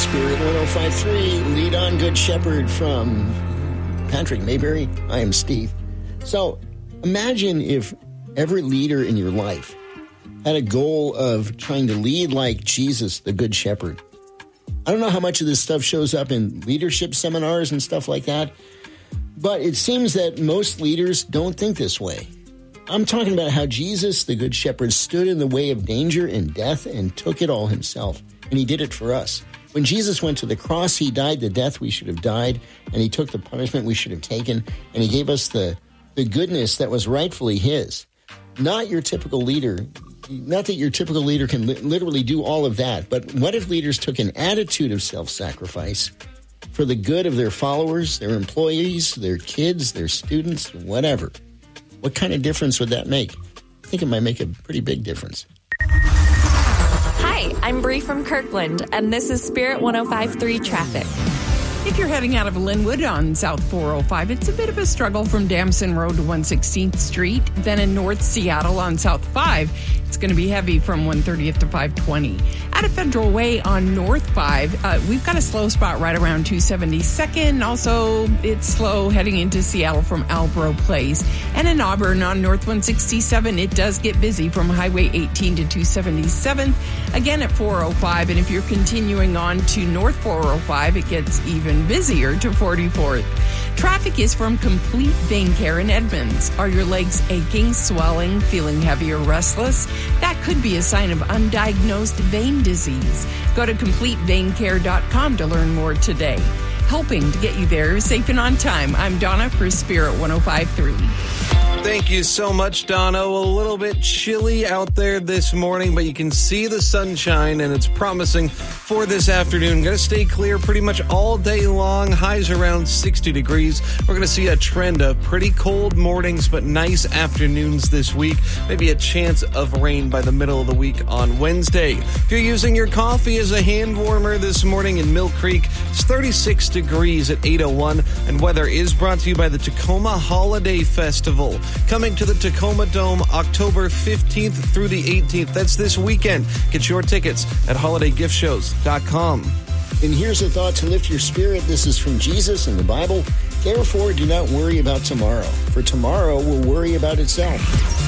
Spirit 105.3, Lead On Good Shepherd from Patrick Mayberry. I am Steve. So imagine if every leader in your life had a goal of trying to lead like Jesus, the Good Shepherd. I don't know how much of this stuff shows up in leadership seminars and stuff like that, but it seems that most leaders don't think this way. I'm talking about how Jesus, the Good Shepherd, stood in the way of danger and death and took it all himself, and he did it for us. When Jesus went to the cross, he died the death we should have died, and he took the punishment we should have taken, and he gave us the goodness that was rightfully his. Not your typical leader. Not that your typical leader can literally do all of that, but what if leaders took an attitude of self-sacrifice for the good of their followers, their employees, their kids, their students, whatever? What kind of difference would that make? I think it might make a pretty big difference. Hi, I'm Bree from Kirkland, and this is Spirit 105.3 Traffic. If you're heading out of Linwood on South 405, it's a bit of a struggle from Damson Road to 116th Street. Then in North Seattle on South 5, it's going to be heavy from 130th to 520. Out of Federal Way on North 5, we've got a slow spot right around 272nd. Also, it's slow heading into Seattle from Albro Place. And in Auburn on North 167, it does get busy from Highway 18 to 277th. Again at 405, and if you're continuing on to North 405, it gets even busier to 44th. Traffic is from Complete Vein Care in Edmonds. Are your legs aching, swelling, feeling heavy or restless? That could be a sign of undiagnosed vein disease. Go to CompleteVeinCare.com to learn more today. Helping to get you there safe and on time. I'm Donna for Spirit 105.3. Thank you so much, Donna. A little bit chilly out there this morning, but you can see the sunshine, and it's promising for this afternoon. Going to stay clear pretty much all day long. Highs around 60 degrees. We're going to see a trend of pretty cold mornings, but nice afternoons this week. Maybe a chance of rain by the middle of the week on Wednesday. If you're using your coffee as a hand warmer this morning in Mill Creek, it's 36 degrees at 8:01, and weather is brought to you by the Tacoma Holiday Festival. Coming to the Tacoma Dome October 15th through the 18th. That's this weekend. Get your tickets at holidaygiftshows.com. And here's a thought to lift your spirit. This is from Jesus in the Bible. Therefore, do not worry about tomorrow, for tomorrow will worry about itself.